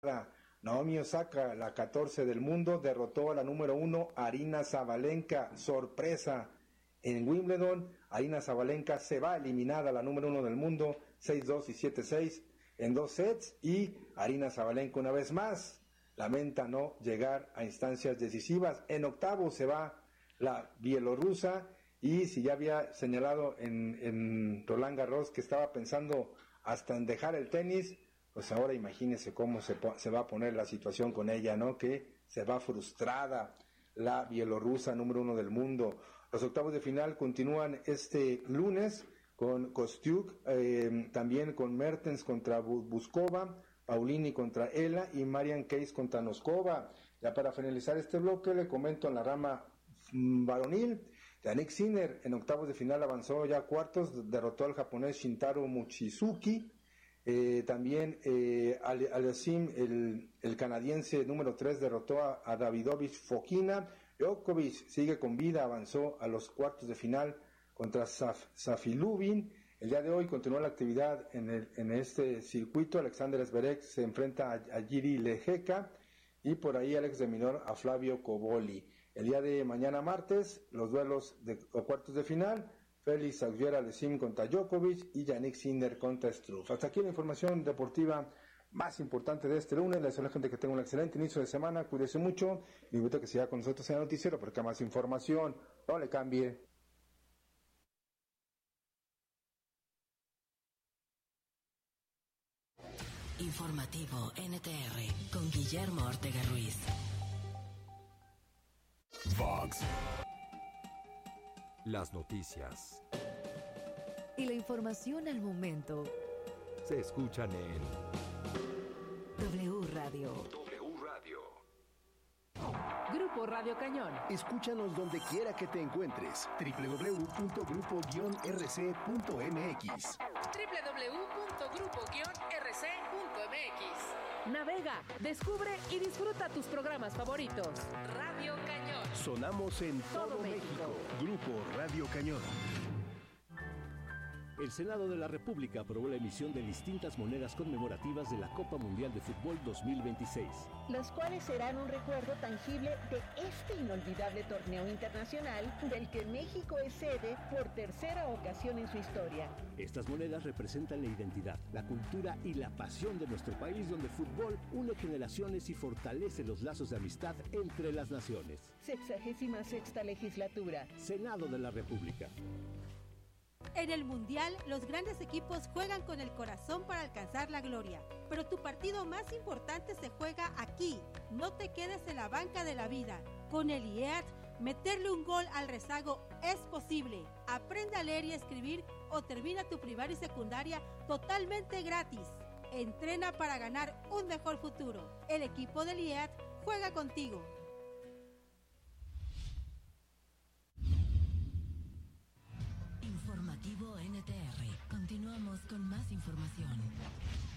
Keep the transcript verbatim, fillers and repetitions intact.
Naomi Osaka, la catorce del mundo, derrotó a la número uno, Aryna Sabalenka. Sorpresa en Wimbledon, Aryna Sabalenka se va eliminada, la número uno del mundo, seis dos y siete seis en dos sets, y Aryna Sabalenka una vez más lamenta no llegar a instancias decisivas. En octavo se va la bielorrusa, y si ya había señalado en, en Roland Garros que estaba pensando hasta en dejar el tenis, pues ahora imagínese cómo se, se va a poner la situación con ella, ¿no? Que se va frustrada la bielorrusa número uno del mundo. Los octavos de final continúan este lunes con Kostiuk, eh, también con Mertens contra Buskova, Paulini contra Ela y Marian Case contra Noskova. Ya para finalizar este bloque le comento en la rama mmm, varonil, Yannick Sinner en octavos de final avanzó ya a cuartos, derrotó al japonés Shintaro Mochizuki. Eh, también eh, Aliasim, el, el canadiense número tres, derrotó a, a Davidovich Fokina. Djokovic sigue con vida, avanzó a los cuartos de final contra Saf, Safilubin. El día de hoy continúa la actividad en, el, en este circuito. Alexander Zverev se enfrenta a, a Jiri Lehecka, y por ahí Alex de Minor a Flavio Cobolli. El día de mañana martes, los duelos de cuartos de final: Félix Auger-Aliassime contra Djokovic y Yannick Sinner contra Struff. Hasta aquí la información deportiva más importante de este lunes. Les deseo a la gente que tenga un excelente inicio de semana. Cuídese mucho. Le invito a que siga con nosotros en el noticiero porque hay más información. No le cambie. Informativo N T R con Guillermo Ortega Ruiz. Vox. Las noticias y la información al momento se escuchan en W Radio. W Radio. Grupo Radio Cañón. Escúchanos donde quiera que te encuentres. doble u doble u doble u punto grupo guion r c punto m x. doble u doble u doble u punto grupo guion r c punto m x. Navega, descubre y disfruta tus programas favoritos. Radio Cañón. Sonamos en todo, todo México. México. Grupo Radio Cañón. El Senado de la República aprobó la emisión de distintas monedas conmemorativas de la Copa Mundial de Fútbol dos mil veintiséis. Las cuales serán un recuerdo tangible de este inolvidable torneo internacional del que México es sede por tercera ocasión en su historia. Estas monedas representan la identidad, la cultura y la pasión de nuestro país, donde el fútbol une generaciones y fortalece los lazos de amistad entre las naciones. Sexagésima sexta legislatura. Senado de la República. En el Mundial, los grandes equipos juegan con el corazón para alcanzar la gloria. Pero tu partido más importante se juega aquí. No te quedes en la banca de la vida. Con el I E A T, meterle un gol al rezago es posible. Aprende a leer y escribir o termina tu primaria y secundaria totalmente gratis. Entrena para ganar un mejor futuro. El equipo del I E A T juega contigo. Informativo N T R. Continuamos con más información.